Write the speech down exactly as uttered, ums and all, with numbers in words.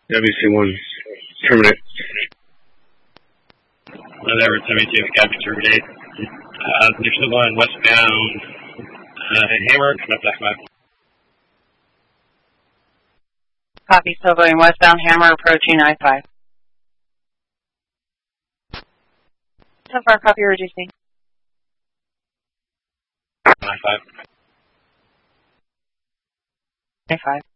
W C one, terminate. Whatever, seventy-two, copy, terminate. Uh, they're still going westbound. Uh, Hammer, come up back five. Copy, still going westbound, Hammer approaching I five. So far, copy, reducing. I five. I five.